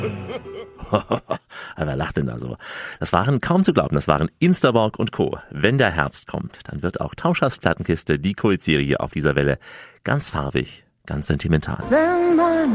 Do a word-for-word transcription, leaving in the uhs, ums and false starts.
Wer lacht denn da so? Das waren kaum zu glauben, das waren Instaborg und Co. Wenn der Herbst kommt, dann wird auch Tauschers Plattenkiste, die Kultserie auf dieser Welle, ganz farbig, ganz sentimental. Wenn man